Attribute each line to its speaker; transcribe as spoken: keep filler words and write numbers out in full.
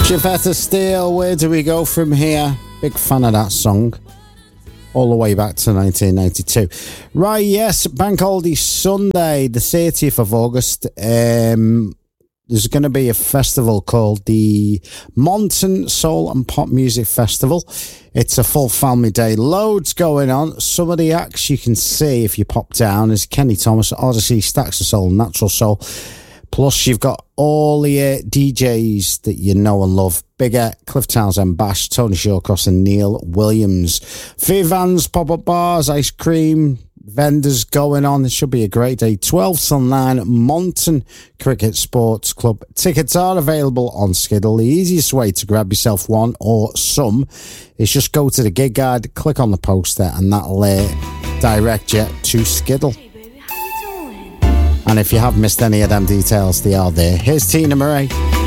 Speaker 1: Shafetta Steel, Where Do We Go From Here? Big fan of that song. All the way back to nineteen ninety-two. Right, yes, Bank Holiday Sunday, the thirtieth of August. Um, there's going to be a festival called the Monton Soul and Pop Music Festival. It's a full family day. Loads going on. Some of the acts you can see if you pop down is Kenny Thomas, Odyssey, Stacks of Soul, Natural Soul. Plus, you've got all the uh, D Js that you know and love. Bigger, Cliff Townsend, Bash, Tony Shawcross and Neil Williams. Few vans, pop-up bars, ice cream, vendors going on. It should be a great day. twelve till nine, Monton Cricket Sports Club. Tickets are available on Skiddle. The easiest way to grab yourself one or some is just go to the gig guide, click on the poster, and that'll uh, direct you to Skiddle. And if you have missed any of them details, they are there. Here's Tina Marie.